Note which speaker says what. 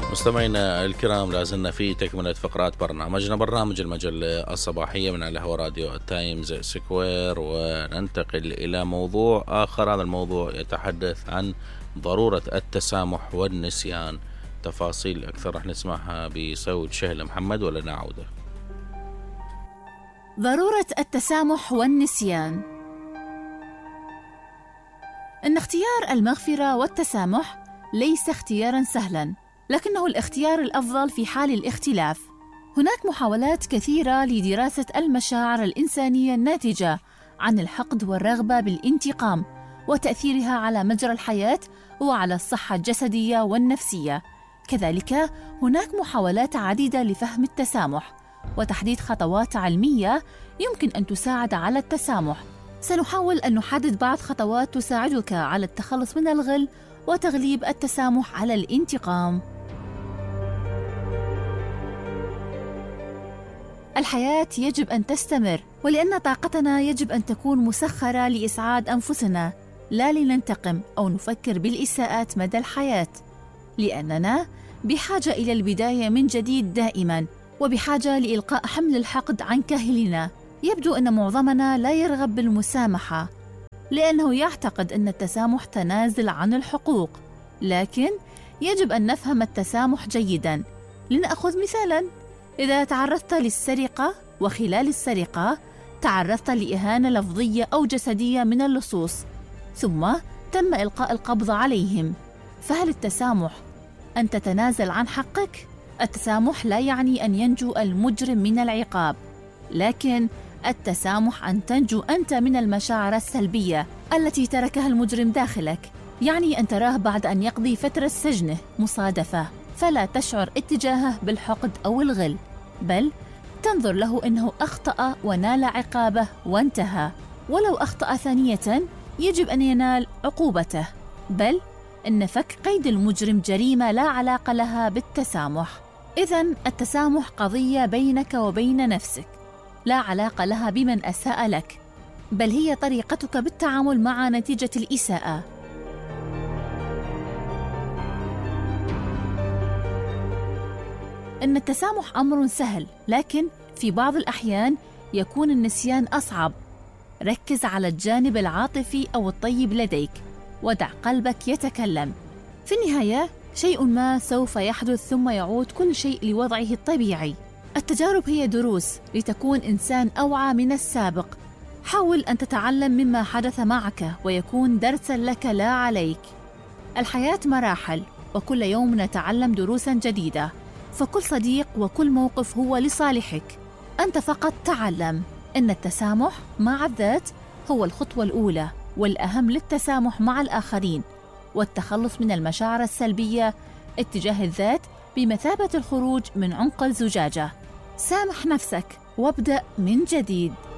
Speaker 1: مستمعينا الكرام، لازلنا في تكملة فقرات برنامجنا، برنامج المجلة الصباحية من على هوا راديو التايمز سكوير، وننتقل إلى موضوع آخر. هذا الموضوع يتحدث عن ضرورة التسامح والنسيان. تفاصيل أكثر رح نسمعها بصوت شهلة محمد، ولا نعودة.
Speaker 2: ضرورة التسامح والنسيان. إن اختيار المغفرة والتسامح ليس اختياراً سهلاً، لكنه الاختيار الأفضل في حال الاختلاف. هناك محاولات كثيرة لدراسة المشاعر الإنسانية الناتجة عن الحقد والرغبة بالانتقام وتأثيرها على مجرى الحياة وعلى الصحة الجسدية والنفسية. كذلك هناك محاولات عديدة لفهم التسامح وتحديد خطوات علمية يمكن أن تساعد على التسامح. سنحاول أن نحدد بعض خطوات تساعدك على التخلص من الغل وتغليب التسامح على الانتقام. الحياة يجب أن تستمر، ولأن طاقتنا يجب أن تكون مسخرة لإسعاد أنفسنا، لا لننتقم أو نفكر بالإساءات مدى الحياة، لأننا بحاجة إلى البداية من جديد دائماً، وبحاجة لإلقاء حمل الحقد عن كاهلنا. يبدو أن معظمنا لا يرغب بالمسامحة لأنه يعتقد أن التسامح تنازل عن الحقوق، لكن يجب أن نفهم التسامح جيداً. لنأخذ مثالاً، إذا تعرضت للسرقة وخلال السرقة تعرضت لإهانة لفظية أو جسدية من اللصوص، ثم تم إلقاء القبض عليهم، فهل التسامح أن تتنازل عن حقك؟ التسامح لا يعني أن ينجو المجرم من العقاب، لكن التسامح أن تنجو أنت من المشاعر السلبية التي تركها المجرم داخلك. يعني أن تراه بعد أن يقضي فترة سجنه مصادفة، فلا تشعر اتجاهه بالحقد أو الغل، بل تنظر له أنه أخطأ ونال عقابه وانتهى. ولو أخطأ ثانية يجب أن ينال عقوبته، بل إن فك قيد المجرم جريمة لا علاقة لها بالتسامح. إذن التسامح قضية بينك وبين نفسك، لا علاقة لها بمن أساء لك، بل هي طريقتك بالتعامل مع نتيجة الإساءة. إن التسامح أمر سهل، لكن في بعض الأحيان يكون النسيان أصعب. ركز على الجانب العاطفي أو الطيب لديك، ودع قلبك يتكلم. في النهاية شيء ما سوف يحدث، ثم يعود كل شيء لوضعه الطبيعي. التجارب هي دروس لتكون إنسان أوعى من السابق. حاول أن تتعلم مما حدث معك ويكون درساً لك لا عليك. الحياة مراحل، وكل يوم نتعلم دروساً جديدة، فكل صديق وكل موقف هو لصالحك. أنت فقط تعلم. إن التسامح مع الذات هو الخطوة الأولى والأهم للتسامح مع الآخرين، والتخلص من المشاعر السلبية اتجاه الذات بمثابة الخروج من عنق الزجاجة. سامح نفسك وابدأ من جديد.